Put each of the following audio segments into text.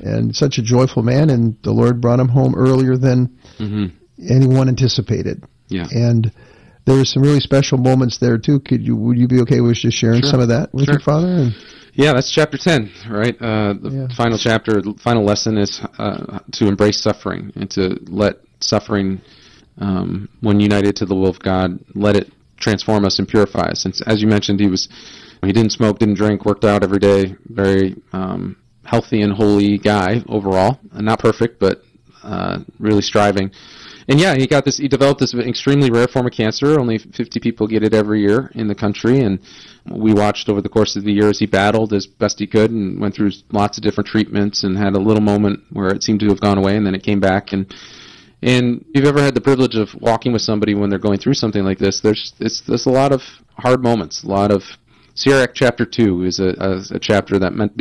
and such a joyful man, and the Lord brought him home earlier than anyone anticipated. Yeah. And there were some really special moments there too. Would you be okay with just sharing some of that with your father? Yeah, that's chapter 10, right? The final chapter, the final lesson is to embrace suffering and to let suffering, when united to the will of God, let it transform us and purify us. And as you mentioned, he didn't smoke, didn't drink, worked out every day, very healthy and holy guy overall. Not perfect, but really striving. And yeah, he developed this extremely rare form of cancer. Only 50 people get it every year in the country, and we watched over the course of the year as he battled as best he could and went through lots of different treatments and had a little moment where it seemed to have gone away, and then it came back. And if you've ever had the privilege of walking with somebody when they're going through something like this, there's a lot of hard moments. A lot of Sirach chapter 2 is a chapter that meant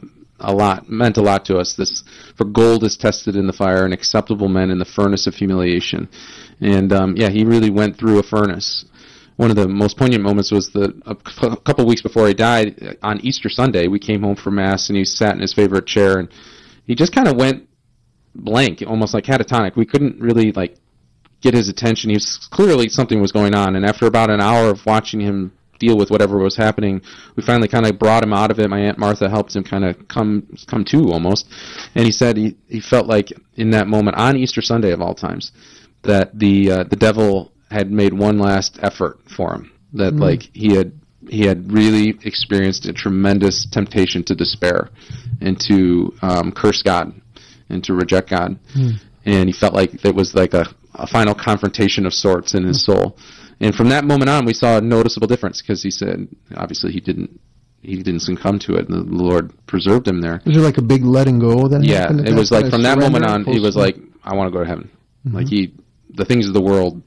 a lot to us. This, for gold is tested in the fire, and acceptable men in the furnace of humiliation. And he really went through a furnace. One of the most poignant moments was a couple of weeks before he died, on Easter Sunday. We came home from Mass, and he sat in his favorite chair, and he just kind of went blank, almost like catatonic. We couldn't really get his attention. Clearly something was going on, and after about an hour of watching him deal with whatever was happening, we finally kind of brought him out of it. My Aunt Martha helped him kind of come to almost, and he said he felt like in that moment, on Easter Sunday of all times, that the devil had made one last effort for him, that he had really experienced a tremendous temptation to despair and to curse God and to reject God, and he felt like it was like a final confrontation of sorts in his soul. And from that moment on, we saw a noticeable difference, because he said, obviously, he didn't succumb to it, and the Lord preserved him there. Was there like a big letting go that happened? Yeah, it was like from that moment on, he was like, I want to go to heaven. Like the things of the world.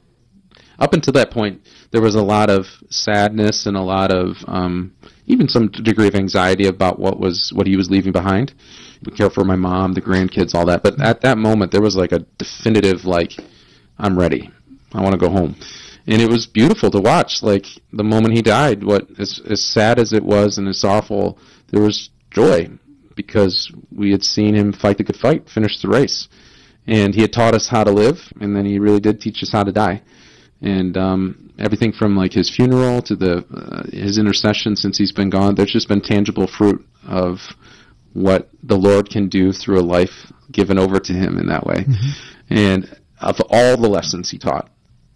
Up until that point, there was a lot of sadness and a lot of even some degree of anxiety about what he was leaving behind. We care for my mom, the grandkids, all that. But at that moment, there was like a definitive, I'm ready. I want to go home. And it was beautiful to watch. Like, the moment he died, as sad as it was and as sorrowful, there was joy, because we had seen him fight the good fight, finish the race. And he had taught us how to live, and then he really did teach us how to die. And everything from his funeral to his intercession since he's been gone, there's just been tangible fruit of what the Lord can do through a life given over to him in that way. And of all the lessons he taught,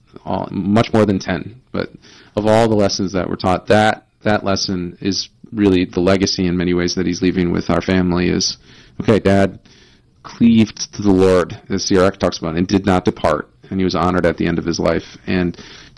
much more than 10, but of all the lessons that were taught, that lesson is really the legacy in many ways that he's leaving with our family is, okay, Dad cleaved to the Lord, as Sirach talks about, and did not depart, and he was honored at the end of his life. And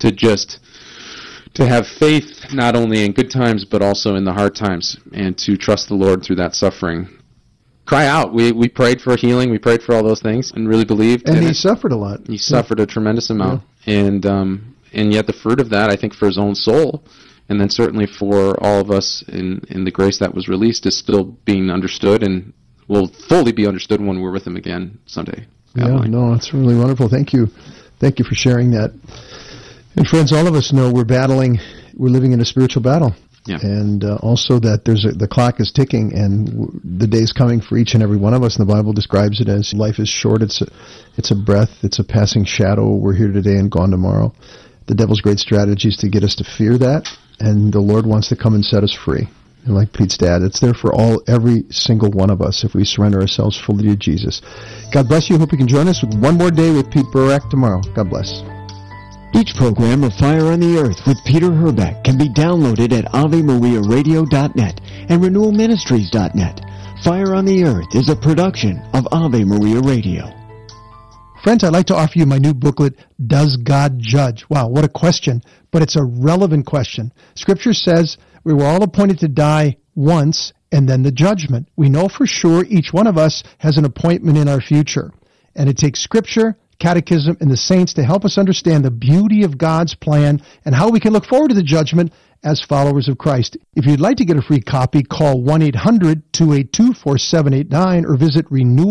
to have faith not only in good times, but also in the hard times, and to trust the Lord through that suffering. Cry out. We prayed for healing. We prayed for all those things and really believed. And he suffered a lot. He suffered a tremendous amount. Yeah. And yet the fruit of that, I think, for his own soul, and then certainly for all of us in the grace that was released, is still being understood and will fully be understood when we're with him again someday. No, it's really wonderful. Thank you. Thank you for sharing that. And friends, all of us know we're living in a spiritual battle. Yeah. And also that the clock is ticking, and the day's coming for each and every one of us. And the Bible describes it as life is short. It's a breath. It's a passing shadow. We're here today and gone tomorrow. The devil's great strategy is to get us to fear that, and the Lord wants to come and set us free. And like Pete's dad, it's there for every single one of us if we surrender ourselves fully to Jesus. God bless you. Hope you can join us with one more day with Pete Burak tomorrow. God bless. Each program of Fire on the Earth with Peter Herbeck can be downloaded at AveMariaRadio.net and RenewalMinistries.net. Fire on the Earth is a production of Ave Maria Radio. Friends, I'd like to offer you my new booklet, Does God Judge? Wow, what a question, but it's a relevant question. Scripture says we were all appointed to die once and then the judgment. We know for sure each one of us has an appointment in our future, and it takes Scripture, Catechism, and the saints to help us understand the beauty of God's plan and how we can look forward to the judgment as followers of Christ. If you'd like to get a free copy, call 1-800-282-4789 or visit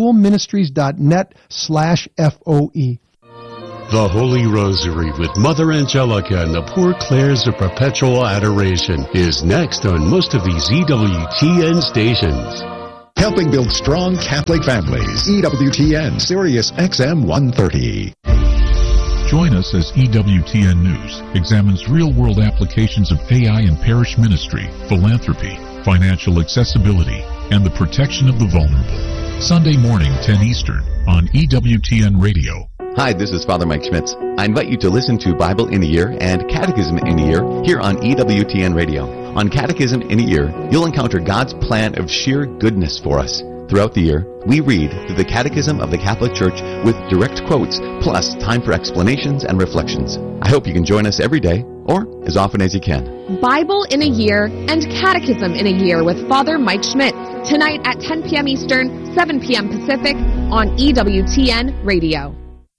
renewalministries.net/FOE. The Holy Rosary with Mother Angelica and the Poor Clares of Perpetual Adoration is next on most of these EWTN stations. Helping build strong Catholic families. EWTN, Sirius XM 130. Join us as EWTN News examines real-world applications of AI in parish ministry, philanthropy, financial accessibility, and the protection of the vulnerable. Sunday morning, 10 Eastern, on EWTN Radio. Hi, this is Father Mike Schmitz. I invite you to listen to Bible in a Year and Catechism in a Year here on EWTN Radio. On Catechism in a Year, you'll encounter God's plan of sheer goodness for us. Throughout the year, we read through the Catechism of the Catholic Church with direct quotes, plus time for explanations and reflections. I hope you can join us every day, or as often as you can. Bible in a Year and Catechism in a Year with Father Mike Schmitz, tonight at 10 p.m. Eastern, 7 p.m. Pacific, on EWTN Radio.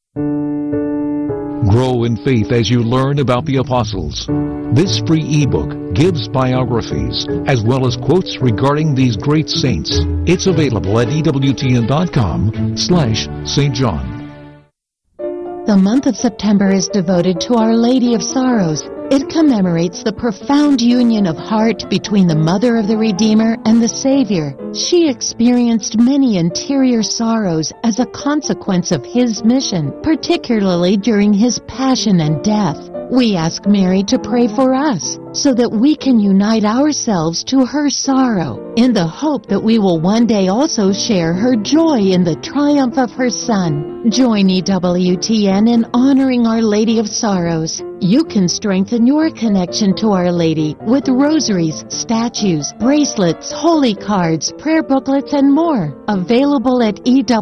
Grow in faith as you learn about the apostles. This free ebook gives biographies as well as quotes regarding these great saints. It's available at EWTN.com/St. John. The month of September is devoted to Our Lady of Sorrows. It commemorates the profound union of heart between the Mother of the Redeemer and the Savior. She experienced many interior sorrows as a consequence of His mission, particularly during His passion and death. We ask Mary to pray for us so that we can unite ourselves to her sorrow in the hope that we will one day also share her joy in the triumph of her Son. Join EWTN in honoring Our Lady of Sorrows. You can strengthen your connection to Our Lady with rosaries, statues, bracelets, holy cards, prayer booklets, and more. Available at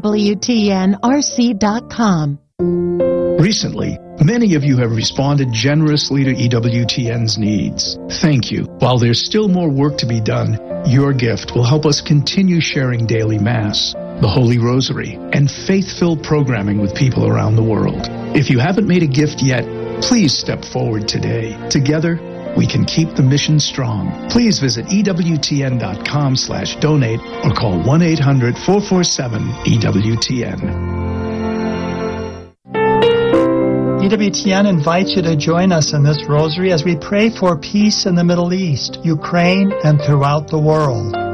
EWTNRC.com. Recently, many of you have responded generously to EWTN's needs. Thank you. While there's still more work to be done, your gift will help us continue sharing daily Mass, the Holy Rosary, and faith-filled programming with people around the world. If you haven't made a gift yet, please step forward today. Together, we can keep the mission strong. Please visit EWTN.com/donate or call 1-800-447-EWTN. EWTN invites you to join us in this rosary as we pray for peace in the Middle East, Ukraine, and throughout the world.